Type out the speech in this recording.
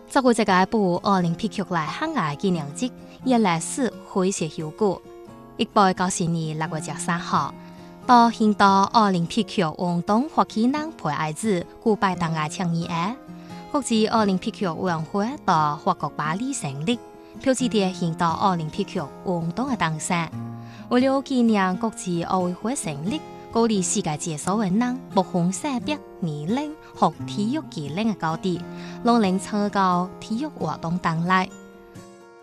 這個部奧林匹克來香港紀念節也來自開設效果。1894年6月13號，到印度奧林匹克運動發起人培愛子古拜當嘅倡議下，國際奧林匹克委員會到法國巴黎成立，標誌着印度奧林匹克運動嘅誕生。為了紀念國際奧委會成立，鼓勵世界各所有人不分性別、年齡和體育技能嘅高低，攏能參加體育活動當來。